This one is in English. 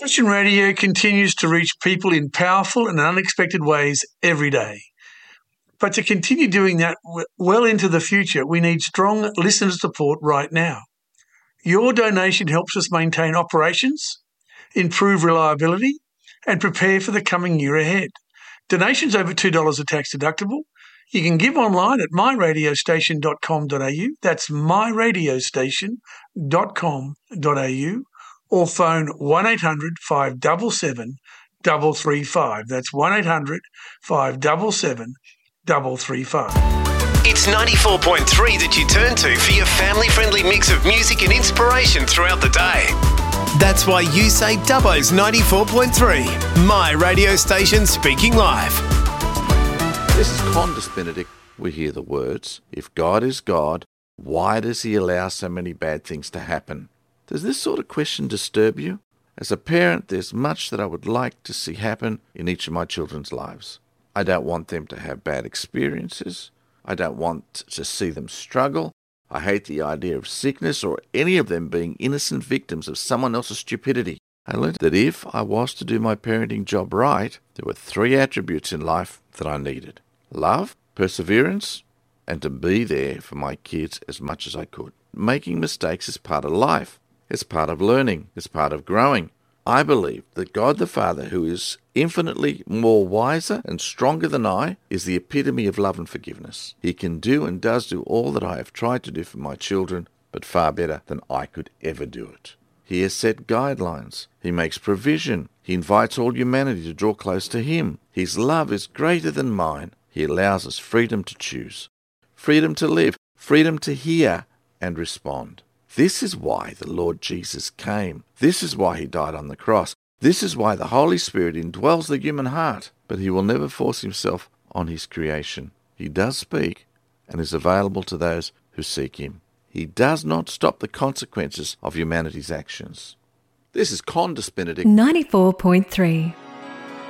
Christian radio continues to reach people in powerful and unexpected ways every day. But to continue doing that well into the future, we need strong listener support right now. Your donation helps us maintain operations, improve reliability, and prepare for the coming year ahead. Donations over $2 are tax deductible. You can give online at myradiostation.com.au. That's myradiostation.com.au. Or phone 1-800-577-335. That's 1-800-577-335. It's 94.3 that you turn to for your family-friendly mix of music and inspiration throughout the day. That's why you say Dubbo's 94.3, my radio station speaking live. This is Condis Benedict. We hear the words, if God is God, why does he allow so many bad things to happen? Does this sort of question disturb you? As a parent, there's much that I would like to see happen in each of my children's lives. I don't want them to have bad experiences. I don't want to see them struggle. I hate the idea of sickness or any of them being innocent victims of someone else's stupidity. I learned that if I was to do my parenting job right, there were 3 attributes in life that I needed: love, perseverance, and to be there for my kids as much as I could. Making mistakes is part of life. It's part of learning. It's part of growing. I believe that God the Father, who is infinitely more wiser and stronger than I, is the epitome of love and forgiveness. He can do and does do all that I have tried to do for my children, but far better than I could ever do it. He has set guidelines. He makes provision. He invites all humanity to draw close to him. His love is greater than mine. He allows us freedom to choose, freedom to live, freedom to hear and respond. This is why the Lord Jesus came. This is why he died on the cross. This is why the Holy Spirit indwells the human heart. But he will never force himself on his creation. He does speak and is available to those who seek him. He does not stop the consequences of humanity's actions. This is Condis Benedict. 94.3